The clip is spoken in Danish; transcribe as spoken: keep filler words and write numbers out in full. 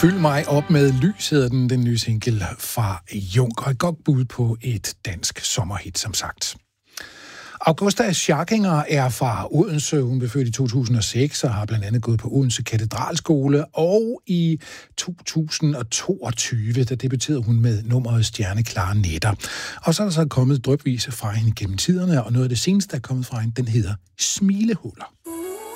Fyld mig op med lys, hedder den, den nye single fra Junk, og et godt bud på et dansk sommerhit, som sagt. Augusta Scharkinger er fra Odense. Hun blev født i to tusind og seks og har blandt andet gået på Odense Katedralskole. Og i to tusind og toogtyve, der debuterede hun med nummeret Stjerneklare Nætter. Og så er der så kommet drypvise fra hende gennem tiderne, og noget af det seneste, der er kommet fra hende, den hedder Smilehuller.